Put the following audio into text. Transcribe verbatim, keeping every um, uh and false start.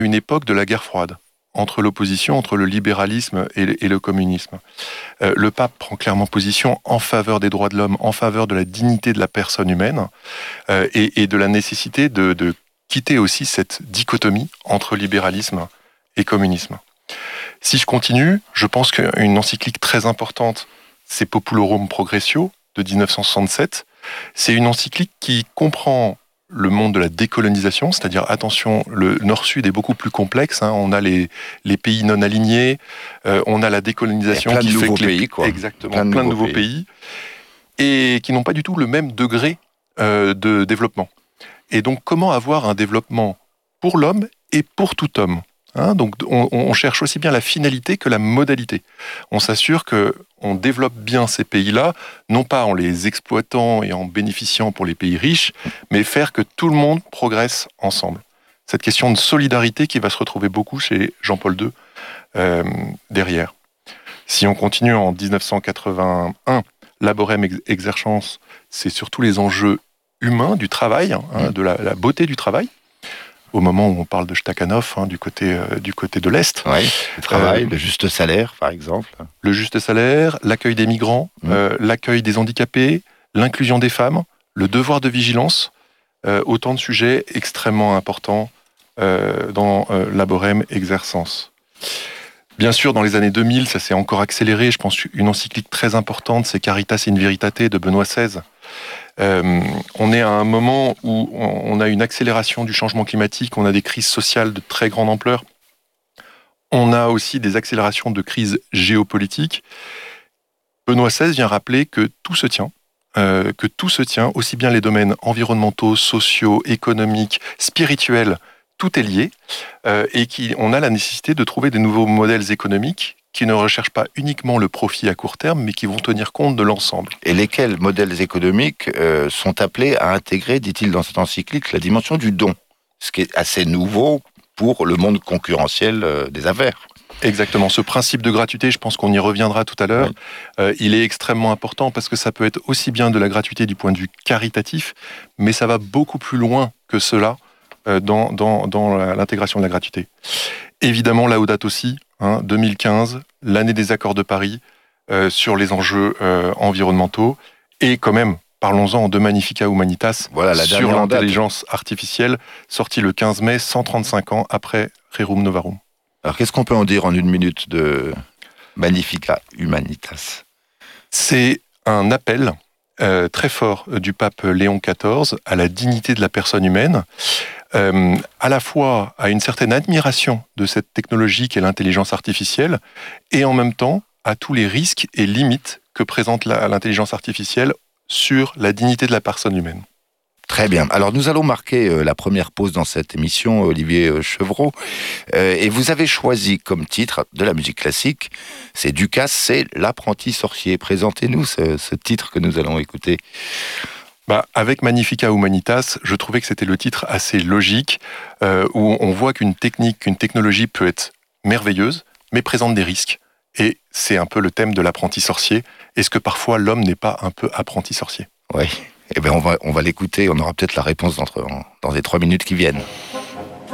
une époque de la guerre froide, entre l'opposition, entre le libéralisme et le, et le communisme. Euh, le pape prend clairement position en faveur des droits de l'homme, en faveur de la dignité de la personne humaine, euh, et, et de la nécessité de, de quitter aussi cette dichotomie entre libéralisme et communisme. Si je continue, je pense qu'une encyclique très importante, c'est Populorum Progressio de dix-neuf cent soixante-sept. C'est une encyclique qui comprend le monde de la décolonisation, c'est-à-dire, attention, le Nord-Sud est beaucoup plus complexe. Hein, on a les, les pays non alignés, euh, on a la décolonisation qui fait que les... pays, quoi. Exactement, plein de, plein de nouveaux pays. pays, et qui n'ont pas du tout le même degré euh, de développement. Et donc, comment avoir un développement pour l'homme et pour tout homme? Hein, donc, on, on cherche aussi bien la finalité que la modalité. On s'assure qu'on développe bien ces pays-là, non pas en les exploitant et en bénéficiant pour les pays riches, mais faire que tout le monde progresse ensemble. Cette question de solidarité qui va se retrouver beaucoup chez Jean-Paul deux euh, derrière. Si on continue en dix-neuf cent quatre-vingt-un, Laborem Exercens, c'est surtout les enjeux humains du travail, hein, de la, la beauté du travail. Au moment où on parle de Stakhanov, hein, du côté euh, du côté de l'Est. Oui, le travail, euh, le juste salaire, par exemple. Le juste salaire, l'accueil des migrants, mmh. euh, l'accueil des handicapés, l'inclusion des femmes, le devoir de vigilance, euh, autant de sujets extrêmement importants euh, dans euh, Laborem Exercens. Bien sûr, dans les années deux mille, ça s'est encore accéléré. Je pense qu'une encyclique très importante, c'est Caritas in Veritate de Benoît seize. Euh, on est à un moment où on a une accélération du changement climatique, on a des crises sociales de très grande ampleur, on a aussi des accélérations de crises géopolitiques. Benoît seize vient rappeler que tout se tient, euh, que tout se tient, aussi bien les domaines environnementaux, sociaux, économiques, spirituels, tout est lié, euh, et qu'on a la nécessité de trouver des nouveaux modèles économiques qui ne recherchent pas uniquement le profit à court terme, mais qui vont tenir compte de l'ensemble. Et lesquels modèles économiques euh, sont appelés à intégrer, dit-il dans cette encyclique, la dimension du don, ce qui est assez nouveau pour le monde concurrentiel euh, des affaires. Exactement. Ce principe de gratuité, je pense qu'on y reviendra tout à l'heure, oui. euh, il est extrêmement important parce que ça peut être aussi bien de la gratuité du point de vue caritatif, mais ça va beaucoup plus loin que cela euh, dans, dans, dans l'intégration de la gratuité. Évidemment, Laudato Si, hein, deux mille quinze, l'année des accords de Paris euh, sur les enjeux euh, environnementaux, et quand même, parlons-en de Magnificat Humanitas, voilà, la sur l'intelligence artificielle, sorti le quinze mai, cent trente-cinq ans après Rerum Novarum. Alors, qu'est-ce qu'on peut en dire en une minute de Magnificat Humanitas? C'est un appel euh, très fort du pape Léon quatorze à la dignité de la personne humaine, euh, à la fois à une certaine admiration de cette technologie qu'est l'intelligence artificielle, et en même temps à tous les risques et limites que présente la, l'intelligence artificielle sur la dignité de la personne humaine. Très bien. Alors, nous allons marquer euh, la première pause dans cette émission, Olivier euh, Chevreau. Euh, et vous avez choisi comme titre de la musique classique, c'est Ducasse, c'est L'apprenti sorcier. Présentez-nous ce, ce titre que nous allons écouter. Bah, avec Magnificat Humanitas, je trouvais que c'était le titre assez logique, euh, où on voit qu'une technique, qu'une technologie peut être merveilleuse, mais présente des risques. Et c'est un peu le thème de l'apprenti sorcier. Est-ce que parfois l'homme n'est pas un peu apprenti sorcier ? Oui. Eh bien, on va, on va l'écouter, on aura peut-être la réponse dans, dans les trois minutes qui viennent.